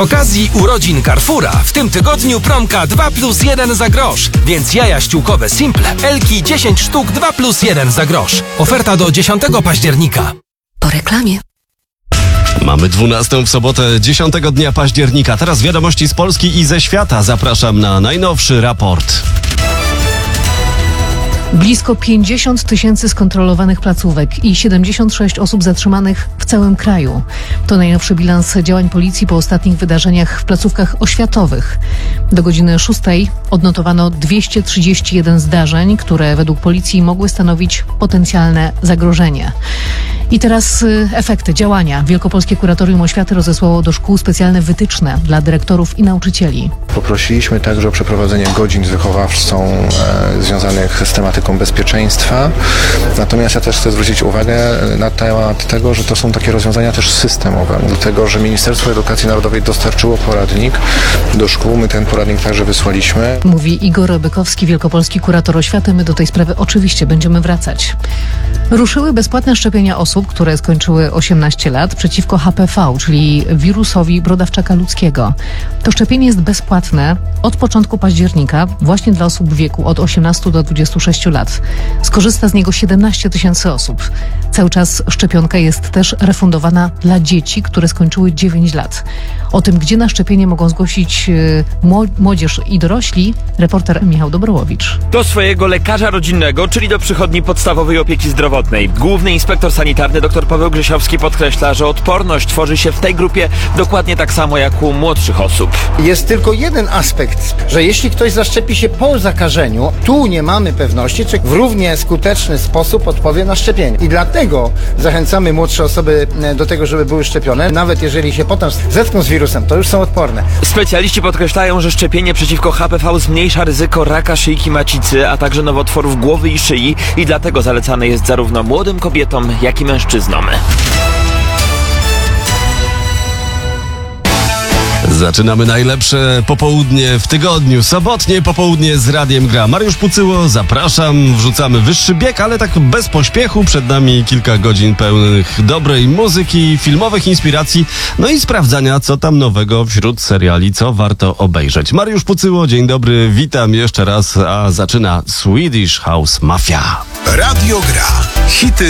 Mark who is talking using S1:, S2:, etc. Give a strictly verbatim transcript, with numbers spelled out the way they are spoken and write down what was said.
S1: okazji urodzin Carrefoura w tym tygodniu promka dwa plus jeden za grosz, więc jaja ściółkowe Simple Elki dziesięć sztuk dwa plus jeden za grosz. Oferta do dziesiątego października.
S2: Po reklamie.
S3: Mamy dwunastą w sobotę, dziesiątego dnia października. Teraz wiadomości z Polski i ze świata. Zapraszam na najnowszy raport.
S4: Blisko pięćdziesiąt tysięcy skontrolowanych placówek i siedemdziesiąt sześć osób zatrzymanych w całym kraju. To najnowszy bilans działań policji po ostatnich wydarzeniach w placówkach oświatowych. Do godziny szóstej odnotowano dwieście trzydzieści jeden zdarzeń, które według policji mogły stanowić potencjalne zagrożenie. I teraz y, efekty działania. Wielkopolskie Kuratorium Oświaty rozesłało do szkół specjalne wytyczne dla dyrektorów i nauczycieli.
S5: Poprosiliśmy także o przeprowadzenie godzin z wychowawcą e, związanych z tematyką bezpieczeństwa. Natomiast ja też chcę zwrócić uwagę na temat tego, że to są takie rozwiązania też systemowe. Dlatego, że Ministerstwo Edukacji Narodowej dostarczyło poradnik do szkół. My ten poradnik także wysłaliśmy.
S4: Mówi Igor Bykowski, wielkopolski kurator oświaty. My do tej sprawy oczywiście będziemy wracać. Ruszyły bezpłatne szczepienia osób, które skończyły osiemnaście lat przeciwko H P V, czyli wirusowi brodawczaka ludzkiego. To szczepienie jest bezpłatne od początku października właśnie dla osób w wieku od osiemnastu do dwudziestu sześciu lat. Skorzysta z niego siedemnaście tysięcy osób. Cały czas szczepionka jest też refundowana dla dzieci, które skończyły dziewięć lat. O tym, gdzie na szczepienie mogą zgłosić młodzież i dorośli, reporter Michał Dobrołowicz.
S6: Do swojego lekarza rodzinnego, czyli do przychodni podstawowej opieki zdrowotnej. Główny inspektor sanitarny dr Paweł Grzesiowski podkreśla, że odporność tworzy się w tej grupie dokładnie tak samo jak u młodszych osób.
S7: Jest tylko jeden aspekt, że jeśli ktoś zaszczepi się po zakażeniu, tu nie mamy pewności, czy w równie skuteczny sposób odpowie na szczepienie. I dlatego zachęcamy młodsze osoby do tego, żeby były szczepione. Nawet jeżeli się potem zetkną z wirusem, to już są odporne.
S6: Specjaliści podkreślają, że szczepienie przeciwko H P V zmniejsza ryzyko raka szyjki macicy, a także nowotworów głowy i szyi i dlatego zalecane jest zarówno młodym kobietom, jak i mężczyznom.
S3: Zaczynamy najlepsze popołudnie w tygodniu. Sobotnie popołudnie z Radiem Gra. Mariusz Pucyło, zapraszam. Wrzucamy wyższy bieg, ale tak bez pośpiechu. Przed nami kilka godzin pełnych dobrej muzyki, filmowych inspiracji, no i sprawdzania, co tam nowego wśród seriali, co warto obejrzeć. Mariusz Pucyło, dzień dobry, witam jeszcze raz, a zaczyna Swedish House Mafia.
S8: Radio Gra. Hity